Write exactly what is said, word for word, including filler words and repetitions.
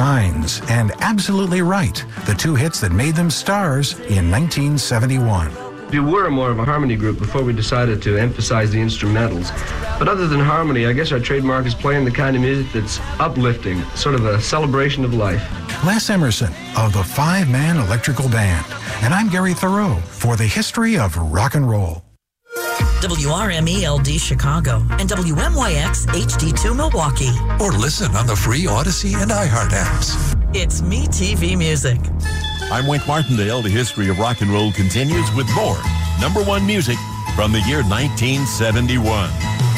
Signs, and Absolutely Right, the two hits that made them stars in nineteen seventy-one. We were more of a harmony group before we decided to emphasize the instrumentals. But other than harmony, I guess our trademark is playing the kind of music that's uplifting, sort of a celebration of life. Les Emerson of the Five-Man Electrical Band. And I'm Gary Thoreau for the History of Rock and Roll. W R M E L D Chicago and W M Y X H D two Milwaukee. Or listen on the free Odyssey and iHeart apps. It's Me T V Music. I'm Wink Martindale. The History of Rock and Roll continues with more number one music from the year nineteen seventy-one.